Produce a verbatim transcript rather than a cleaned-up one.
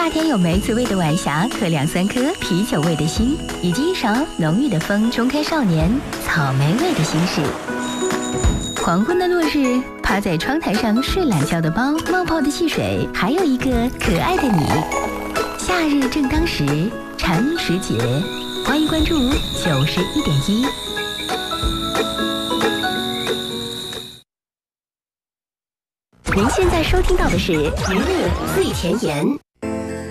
夏天有梅子味的晚霞和两三颗啤酒味的心，以及一勺浓郁的风中开少年草莓味的心事。黄昏的落日，趴在窗台上睡懒觉的猫，冒泡的汽水，还有一个可爱的你。夏日正当时，蝉时节，欢迎关注九十一点一。您现在收听到的是娱乐最前沿。